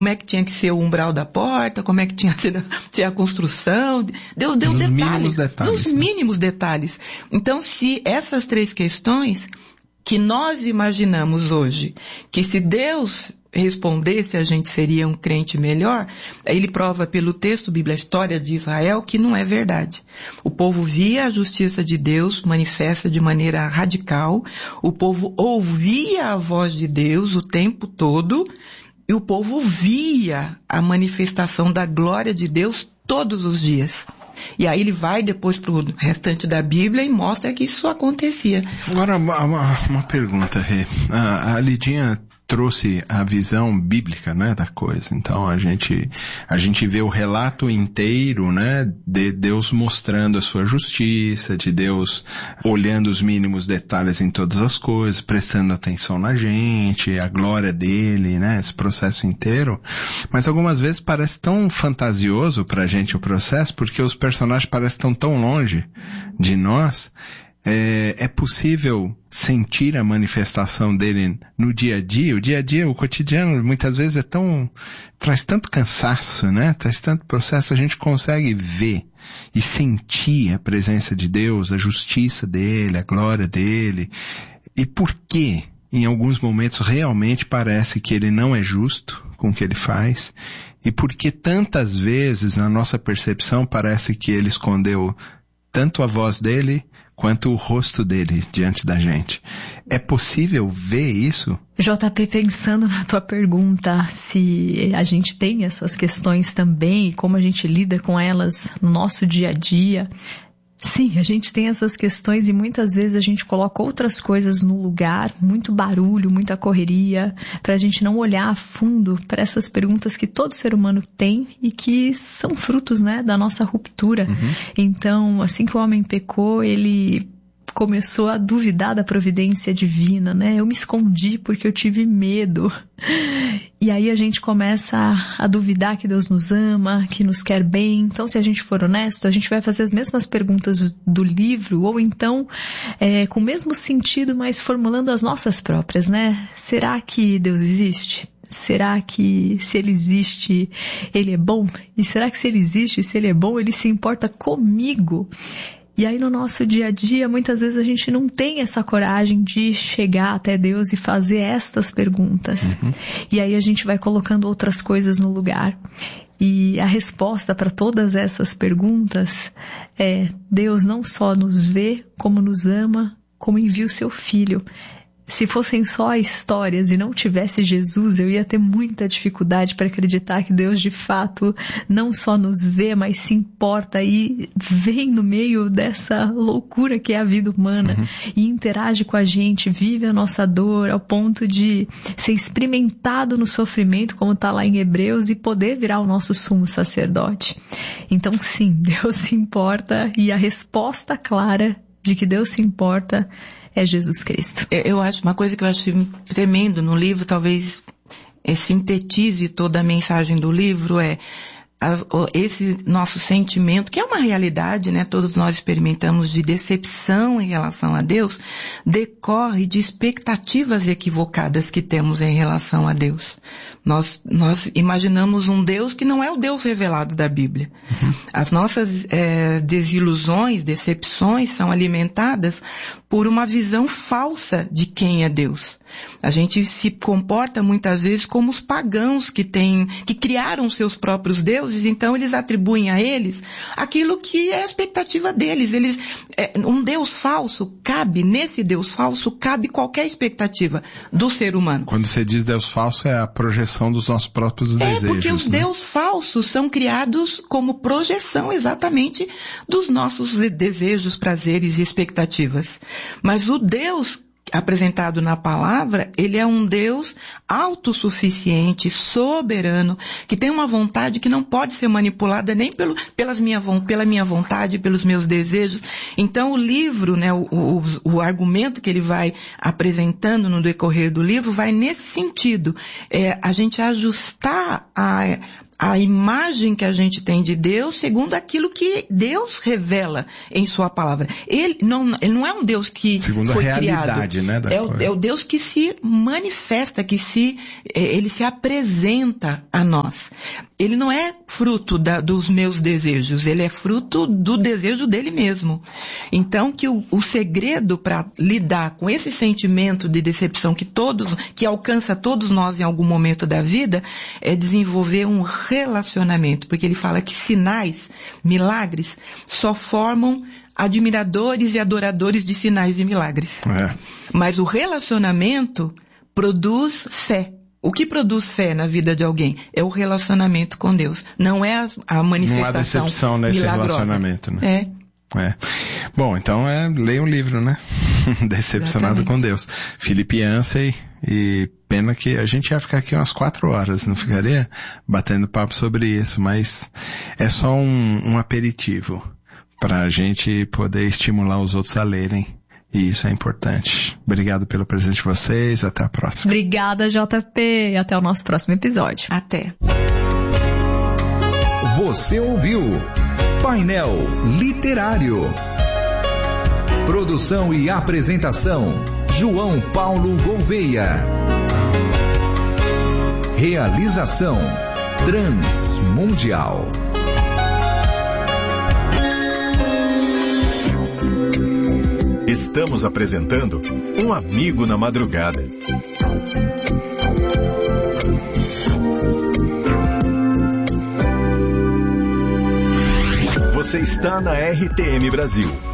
como é que tinha que ser o umbral da porta, como é que tinha que ser a construção. Deus deu detalhes, nos mínimos detalhes. Então, se essas 3 questões que nós imaginamos hoje, que se Deus respondesse, a gente seria um crente melhor, ele prova pelo texto bíblico, a história de Israel, que não é verdade. O povo via a justiça de Deus manifesta de maneira radical, o povo ouvia a voz de Deus o tempo todo, e o povo via a manifestação da glória de Deus todos os dias. E aí ele vai depois para o restante da Bíblia e mostra que isso acontecia. Agora, uma pergunta, Rê. A Lidinha trouxe a visão bíblica, né, da coisa. Então a gente vê o relato inteiro, né, de Deus mostrando a sua justiça, de Deus olhando os mínimos detalhes em todas as coisas, prestando atenção na gente, a glória dele, né, esse processo inteiro. Mas algumas vezes parece tão fantasioso pra gente o processo, porque os personagens parecem tão longe de nós. É possível sentir a manifestação dele no dia a dia? O dia a dia, o cotidiano, muitas vezes traz tanto cansaço, né? Traz tanto processo, a gente consegue ver e sentir a presença de Deus, a justiça dele, a glória dele. E por que, em alguns momentos, realmente parece que ele não é justo com o que ele faz? E por que tantas vezes, na nossa percepção, parece que ele escondeu tanto a voz dele quanto o rosto dele diante da gente? É possível ver isso? JP, pensando na tua pergunta, se a gente tem essas questões também e como a gente lida com elas no nosso dia a dia. Sim, a gente tem essas questões e muitas vezes a gente coloca outras coisas no lugar, muito barulho, muita correria, para a gente não olhar a fundo para essas perguntas que todo ser humano tem e que são frutos, né, da nossa ruptura. Então, assim que o homem pecou, ele começou a duvidar da providência divina, né? Eu me escondi porque eu tive medo. E aí a gente começa a duvidar que Deus nos ama, que nos quer bem. Então, se a gente for honesto, a gente vai fazer as mesmas perguntas do livro, ou então com o mesmo sentido, mas formulando as nossas próprias, né? Será que Deus existe? Será que se ele existe, ele é bom? E será que se ele existe, se ele é bom, ele se importa comigo? E aí no nosso dia a dia, muitas vezes a gente não tem essa coragem de chegar até Deus e fazer estas perguntas. E aí a gente vai colocando outras coisas no lugar. E a resposta para todas essas perguntas é: Deus não só nos vê, como nos ama, como envia o seu Filho. Se fossem só histórias e não tivesse Jesus, eu ia ter muita dificuldade para acreditar que Deus de fato não só nos vê, mas se importa e vem no meio dessa loucura que é a vida humana e interage com a gente, vive a nossa dor ao ponto de ser experimentado no sofrimento, como está lá em Hebreus, e poder virar o nosso sumo sacerdote. Então sim, Deus se importa, e a resposta clara de que Deus se importa é Jesus Cristo. Eu acho, uma coisa que eu acho tremendo no livro, talvez sintetize toda a mensagem do livro, esse nosso sentimento, que é uma realidade, né? Todos nós experimentamos, de decepção em relação a Deus, decorre de expectativas equivocadas que temos em relação a Deus. Nós imaginamos um Deus que não é o Deus revelado da Bíblia. As nossas desilusões, decepções são alimentadas por uma visão falsa de quem é Deus. A gente se comporta muitas vezes como os pagãos que criaram seus próprios deuses, então eles atribuem a eles aquilo que é a expectativa deles. Um Deus falso nesse Deus falso cabe qualquer expectativa do ser humano. Quando você diz Deus falso, é a projeção dos nossos próprios desejos. Porque os deuses falsos são criados como projeção exatamente dos nossos desejos, prazeres e expectativas. Mas o Deus apresentado na palavra, ele é um Deus autossuficiente, soberano, que tem uma vontade que não pode ser manipulada nem pela minha vontade, pelos meus desejos. Então o livro, né, o argumento que ele vai apresentando no decorrer do livro vai nesse sentido, a gente ajustar a imagem que a gente tem de Deus segundo aquilo que Deus revela em sua palavra. Ele não é um Deus que segundo foi a realidade, criado. Né, da coisa. É o Deus que se manifesta, ele se apresenta a nós. Ele não é fruto dos meus desejos, ele é fruto do desejo dele mesmo. Então que o segredo para lidar com esse sentimento de decepção que alcança todos nós em algum momento da vida, é desenvolver um relacionamento, porque ele fala que sinais, milagres, só formam admiradores e adoradores de sinais e milagres. Mas o relacionamento produz fé. O que produz fé na vida de alguém é o relacionamento com Deus. Não é a manifestação. Não há decepção nesse milagrosa. Relacionamento, né? Bom, então leia um livro, né? Decepcionado com Deus. Philip Yancey, e pena que a gente ia ficar aqui umas 4 horas, não ficaria batendo papo sobre isso, mas é só um aperitivo para a gente poder estimular os outros a lerem. E isso é importante. Obrigado pelo presente de vocês. Até a próxima. Obrigada, JP. Até o nosso próximo episódio. Até. Você ouviu Painel Literário. Produção e apresentação, João Paulo Gouveia. Realização, Transmundial. Estamos apresentando Um Amigo na Madrugada. Você está na RTM Brasil.